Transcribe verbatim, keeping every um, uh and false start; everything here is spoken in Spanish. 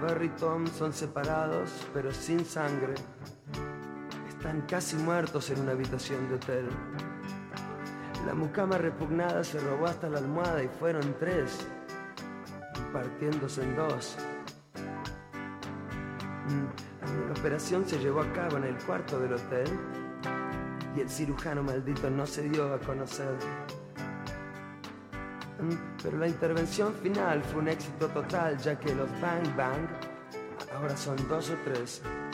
Barry y Tom son separados, pero sin sangre. Están casi muertos en una habitación de hotel. La mucama repugnada se robó hasta la almohada y fueron tres, partiéndose en dos. La operación se llevó a cabo en el cuarto del hotel y el cirujano maldito no se dio a conocer. Pero la intervención final fue un éxito total, ya que los Bang Bang ahora son dos o tres.